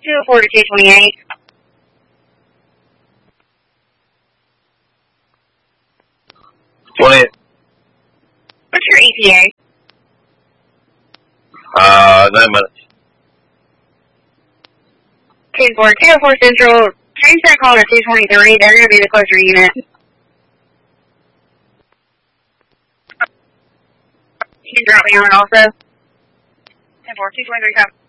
204 to 228. What's your ETA? 9 minutes. 10-4, 204 Central. Change that call to 223. They're going to be the closer unit. You can drop me on it also. 10-4, 223, copy.